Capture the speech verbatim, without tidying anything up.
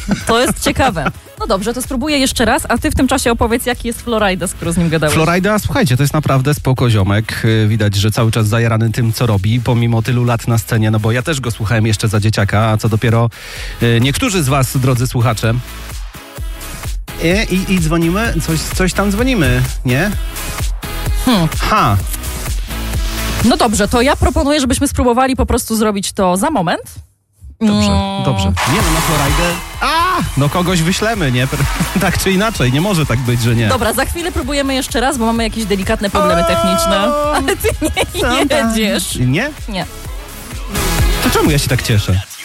To jest ciekawe. No dobrze, to spróbuję jeszcze raz, a ty w tym czasie opowiedz, jaki jest Florida, skoro z nim gadałeś. Florida, słuchajcie, to jest naprawdę spoko ziomek. Widać, że cały czas zajarany tym, co robi, pomimo tylu lat na scenie, no bo ja też go słuchałem jeszcze za dzieciaka, a co dopiero y, niektórzy z was, drodzy słuchacze. I, i, i dzwonimy, coś, coś tam dzwonimy, nie? Hmm. Ha! No dobrze, to ja proponuję, żebyśmy spróbowali po prostu zrobić to za moment. Dobrze, Mm. dobrze. Nie no, na Floridę... A! No kogoś wyślemy, nie? Tak czy inaczej, nie może tak być, że nie. Dobra, za chwilę próbujemy jeszcze raz, bo mamy jakieś delikatne problemy techniczne. Ale ty nie jedziesz. Nie? Nie. To czemu ja się tak cieszę?